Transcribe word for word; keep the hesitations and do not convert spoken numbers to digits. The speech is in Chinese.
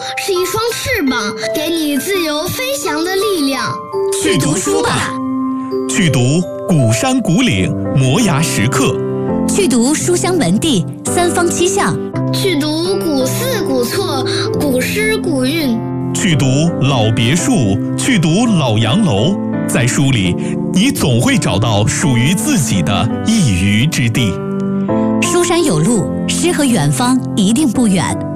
是一双翅膀，给你自由飞翔的力量。 去读书吧， 去读古山古岭摩崖石刻， 去读书香门第三方七巷， 去读古寺古厝古诗古韵， 去读老别墅，去读老洋楼。在书里，你总会找到属于自己的一隅之地。 书山有路，诗和远方一定不远。